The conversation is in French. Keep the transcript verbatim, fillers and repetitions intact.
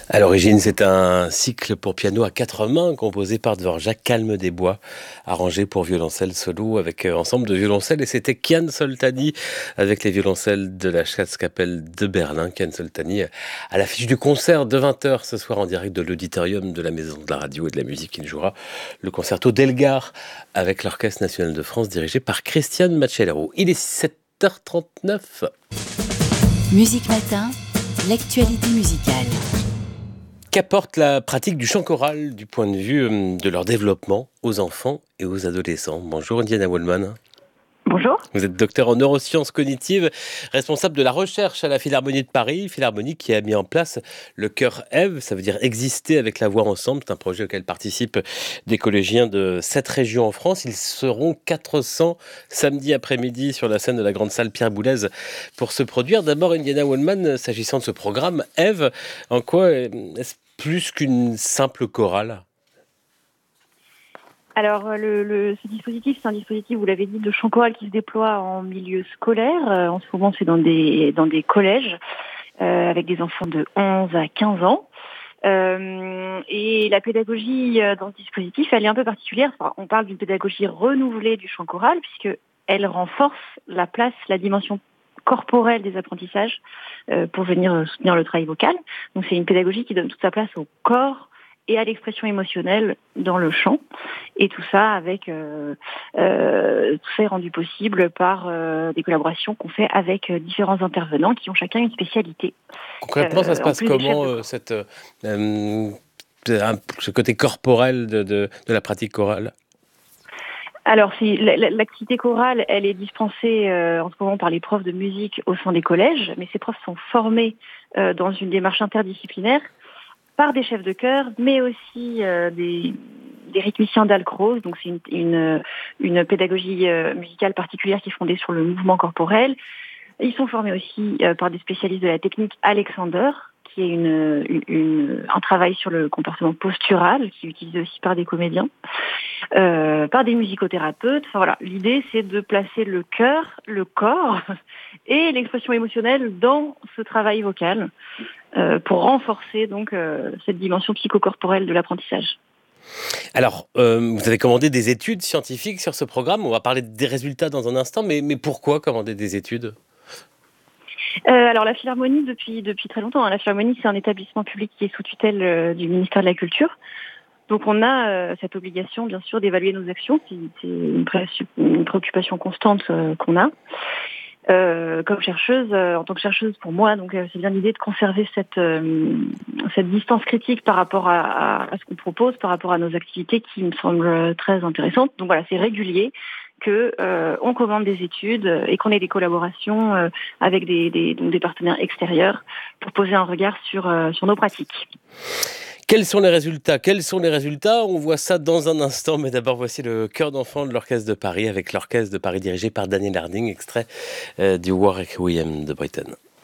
À l'origine, c'est un cycle pour piano à quatre mains composé par Dvorak, Calme des Bois, arrangé pour violoncelle solo avec euh, ensemble de violoncelles. Et c'était Kian Soltani avec les violoncelles de la Staatskapelle de Berlin. Kian Soltani euh, à l'affiche du concert de vingt heures ce soir en direct de l'auditorium de la Maison de la Radio et de la Musique. Il jouera le concerto d'Elgar avec l'Orchestre National de France dirigé par Christiane Macellaro. Il est sept heures trente-neuf. Musique Matin, l'actualité musicale. Qu'apporte la pratique du chant choral du point de vue euh, de leur développement aux enfants et aux adolescents? Bonjour Indiana Wallman. Bonjour. Vous êtes docteur en neurosciences cognitives, responsable de la recherche à la Philharmonie de Paris, Philharmonie qui a mis en place le chœur Ève, ça veut dire exister avec la voix ensemble. C'est un projet auquel participent des collégiens de sept régions en France. Ils seront quatre cents samedi après-midi sur la scène de la grande salle Pierre Boulez pour se produire. D'abord, Indiana Wallman, s'agissant de ce programme Ève, en quoi est-ce plus qu'une simple chorale? Alors, le, le, ce dispositif, c'est un dispositif, vous l'avez dit, de chant choral qui se déploie en milieu scolaire. Euh, en ce moment, c'est dans des, dans des collèges euh, avec des enfants de onze à quinze ans. Euh, et la pédagogie euh, dans ce dispositif, elle est un peu particulière. Enfin, on parle d'une pédagogie renouvelée du chant choral puisque elle renforce la place, la dimension corporelle des apprentissages euh, pour venir soutenir le travail vocal. Donc, c'est une pédagogie qui donne toute sa place au corps et à l'expression émotionnelle dans le chant. Et tout ça avec euh, euh, tout ça est rendu possible par euh, des collaborations qu'on fait avec euh, différents intervenants qui ont chacun une spécialité. Concrètement, ça se Euh, en passe plus des chefs comment, de euh, cette, euh, euh, un- ce côté corporel de, de, de la pratique chorale? Alors, si, la- la- l'activité chorale, elle est dispensée euh, en ce moment par les profs de musique au sein des collèges, mais ces profs sont formés euh, dans une démarche interdisciplinaire par des chefs de chœur, mais aussi euh, des, des rythmiciens d'Alcroze. Donc c'est une, une, une pédagogie euh, musicale particulière qui est fondée sur le mouvement corporel. Ils sont formés aussi euh, par des spécialistes de la technique Alexander, qui est une, une, une- un travail sur le comportement postural, qui est utilisé aussi par des comédiens, euh, par des musicothérapeutes. Enfin voilà, l'idée c'est de placer le cœur, le corps et l'expression émotionnelle dans ce travail vocal euh, pour renforcer donc euh, cette dimension psychocorporelle de l'apprentissage. Alors, euh, vous avez commandé des études scientifiques sur ce programme. On va parler des résultats dans un instant, mais, mais pourquoi commander des études? Euh, alors la Philharmonie, depuis depuis très longtemps, hein, la Philharmonie c'est un établissement public qui est sous tutelle euh, du ministère de la Culture. Donc on a euh, cette obligation bien sûr d'évaluer nos actions, c'est, c'est une, pré- une préoccupation constante euh, qu'on a. Euh, comme chercheuse, euh, en tant que chercheuse pour moi, donc euh, c'est bien l'idée de conserver cette euh, cette distance critique par rapport à, à, à ce qu'on propose, par rapport à nos activités qui me semblent très intéressantes. Donc voilà, c'est régulier que euh, on commande des études et qu'on ait des collaborations euh, avec des, des, donc des partenaires extérieurs pour poser un regard sur euh, sur nos pratiques. Quels sont les résultats? Quels sont les résultats? On voit ça dans un instant, mais d'abord voici le chœur d'enfant de l'Orchestre de Paris avec l'Orchestre de Paris dirigé par Daniel Harding, extrait euh, du War Requiem de Britten.